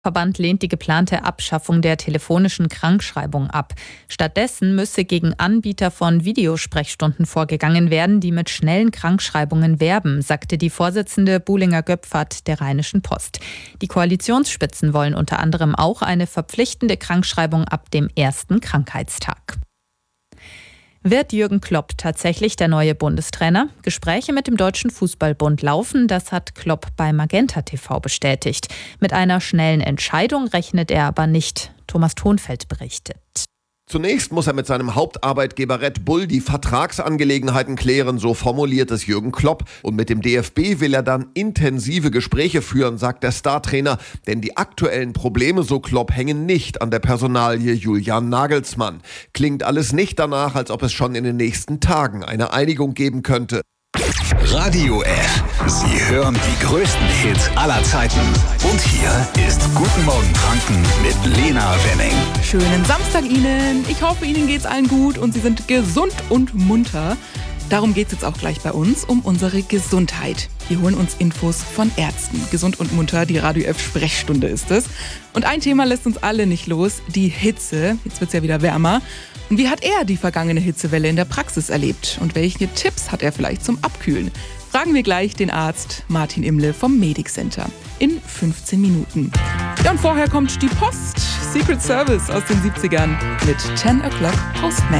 Der Verband lehnt die geplante Abschaffung der telefonischen Krankschreibung ab. Stattdessen müsse gegen Anbieter von Videosprechstunden vorgegangen werden, die mit schnellen Krankschreibungen werben, sagte die Vorsitzende Buhlinger-Göpfert der Rheinischen Post. Die Koalitionsspitzen wollen unter anderem auch eine verpflichtende Krankschreibung ab dem ersten Krankheitstag. Wird Jürgen Klopp tatsächlich der neue Bundestrainer? Gespräche mit dem Deutschen Fußballbund laufen, das hat Klopp bei Magenta TV bestätigt. Mit einer schnellen Entscheidung rechnet er aber nicht. Thomas Thonfeld berichtet. Zunächst muss er mit seinem Hauptarbeitgeber Red Bull die Vertragsangelegenheiten klären, so formuliert es Jürgen Klopp. Und mit dem DFB will er dann intensive Gespräche führen, sagt der Startrainer. Denn die aktuellen Probleme, so Klopp, hängen nicht an der Personalie Julian Nagelsmann. Klingt alles nicht danach, als ob es schon in den nächsten Tagen eine Einigung geben könnte. Radio F. Sie hören die größten Hits aller Zeiten. Und hier ist Guten Morgen Franken mit Lena Wenning. Schönen Samstag Ihnen. Ich hoffe, Ihnen geht's allen gut und Sie sind gesund und munter. Darum geht's jetzt auch gleich bei uns, um unsere Gesundheit. Wir holen uns Infos von Ärzten. Gesund und munter, die Radio F Sprechstunde ist es. Und ein Thema lässt uns alle nicht los, die Hitze. Jetzt wird's ja wieder wärmer. Und wie hat er die vergangene Hitzewelle in der Praxis erlebt? Und welche Tipps hat er vielleicht zum Abkühlen? Fragen wir gleich den Arzt Martin Imle vom Medic Center in 15 Minuten. Ja, und vorher kommt die Post, Secret Service aus den 70ern mit 10 O'Clock Postman.